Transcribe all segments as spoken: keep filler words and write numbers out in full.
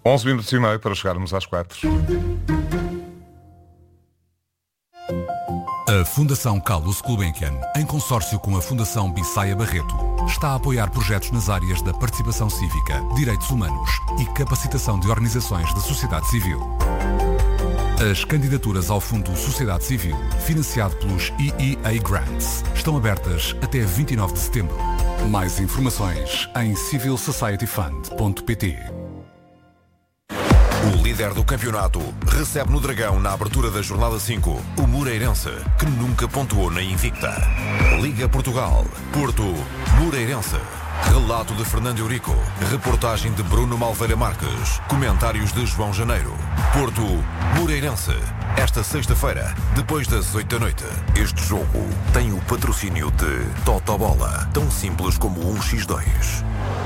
onze minutos e meio para chegarmos às quatro. A Fundação Carlos Gulbenkian, em consórcio com a Fundação Bissaia Barreto, está a apoiar projetos nas áreas da participação cívica, direitos humanos e capacitação de organizações da sociedade civil. As candidaturas ao Fundo Sociedade Civil, financiado pelos E E A Grants, estão abertas até vinte e nove de setembro. Mais informações em civil society fund ponto pt. O líder do campeonato recebe no Dragão, na abertura da jornada cinco, o Moreirense, que nunca pontuou na Invicta. Liga Portugal, Porto, Moreirense. Relato de Fernando Eurico, reportagem de Bruno Malveira Marques, comentários de João Janeiro. Porto, Moreirense, esta sexta-feira, depois das oito da noite. Este jogo tem o patrocínio de Totobola, tão simples como um por dois.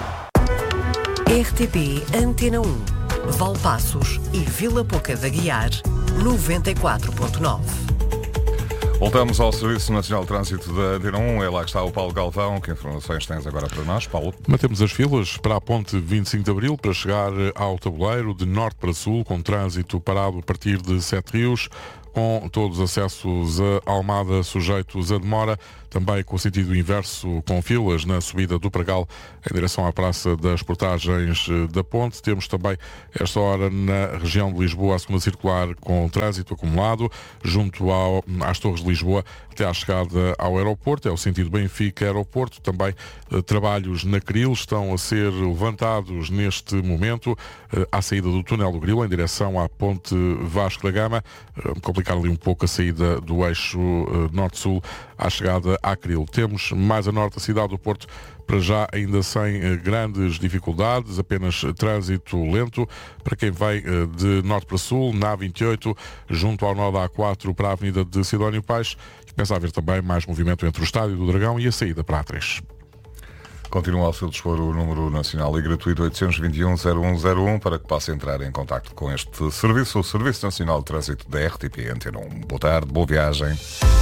R T P Antena um, Valpaços e Vila Pouca de Aguiar, noventa e quatro ponto nove. Voltamos ao Serviço Nacional de Trânsito da Antena um. É lá que está o Paulo Galvão. Que informações tens agora para nós, Paulo? Mantemos as filas para a ponte vinte e cinco de Abril para chegar ao Tabuleiro, de norte para sul, com trânsito parado a partir de Sete Rios, com todos os acessos a Almada sujeitos a demora, também com o sentido inverso, com filas na subida do Pragal em direção à Praça das Portagens da Ponte. Temos também, esta hora, na região de Lisboa, a segunda circular com trânsito acumulado, junto ao, às Torres de Lisboa, até à chegada ao aeroporto, é o sentido Benfica-Aeroporto. Também eh, trabalhos na Cril estão a ser levantados neste momento, eh, à saída do túnel do Grilo, em direção à Ponte Vasco da Gama, eh, complicar ali um pouco a saída do eixo eh, norte-sul à chegada à Cril. Temos mais a norte a cidade do Porto, para já ainda sem eh, grandes dificuldades, apenas eh, trânsito lento para quem vai eh, de norte para sul, na A vinte e oito, junto ao nó da A quatro para a Avenida de Sidónio Paes. Começa a haver também mais movimento entre o Estádio do Dragão e a saída para a A três. Continua ao seu dispor o número nacional e gratuito oito dois um, zero um zero um para que possa entrar em contacto com este serviço, o Serviço Nacional de Trânsito da R T P Antena um. Boa tarde, boa viagem.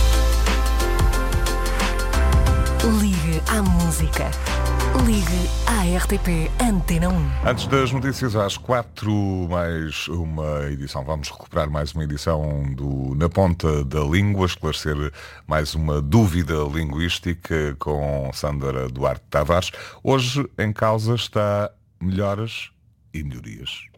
Ligue à música. Ligue à R T P Antena um. Antes das notícias às quatro, mais uma edição. Vamos recuperar mais uma edição do Na Ponta da Língua, esclarecer mais uma dúvida linguística com Sandra Duarte Tavares. Hoje em causa está melhoras e melhorias.